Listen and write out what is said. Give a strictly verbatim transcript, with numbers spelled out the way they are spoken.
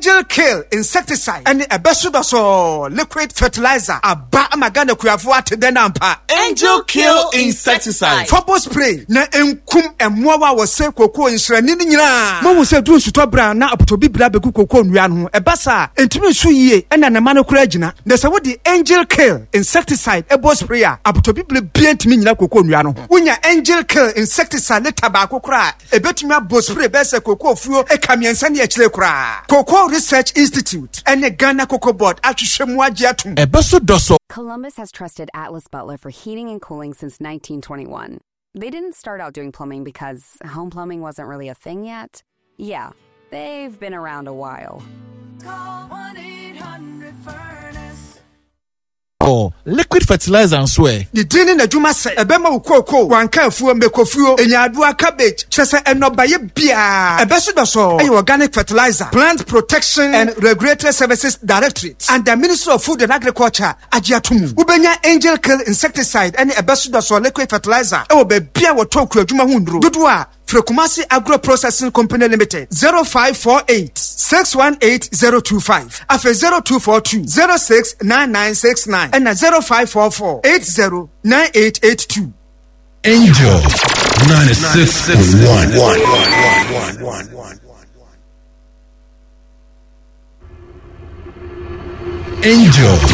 Angel Kill insecticide and a besudaso liquid fertilizer aba amagana kuyafo atede nampa. Angel Kill insecticide. Trouble spray na enkum emmoa wa se koko nsrani ni nyina. Mo se du nsuto bra na apotobi bra begu koko nwia no e basa entumi su yie ena na ma no kura agina. Na se wo di Angel Kill insecticide ebo spray a apotobi bra bia ntumi nyina koko nwia no. Wonya Angel Kill insecticide leta ba kokora e betumi abo spray be se koko fuo e kamiensa ne akire kora. Cocoa Research Institute and the Ghana Cocoa Board Columbus has trusted Atlas Butler for heating and cooling since nineteen twenty-one. They didn't start out doing plumbing because home plumbing wasn't really a thing yet. Yeah, they've been around a while. Call one eight hundred furnace. Oh, liquid fertilizer and swear. The dinner na juma say ebema ukoko wanka fuo mekofuo enyadua cabbage chese enobaye bia ebeso doso e organic fertilizer plant protection and regulatory services directorate and the Ministry of Food and Agriculture agiatumu ubenya Angel Kill insecticide and ebeso doso liquid fertilizer e wo be bia wo toku adwuma hundro dodoa Frekumasi Agro Processing Company Limited zero five four eight, six one eight zero two five afe zero two four two, zero six nine nine six nine and zero five four four, eight zero nine eight eight two. Angel ninety-six point one. Angel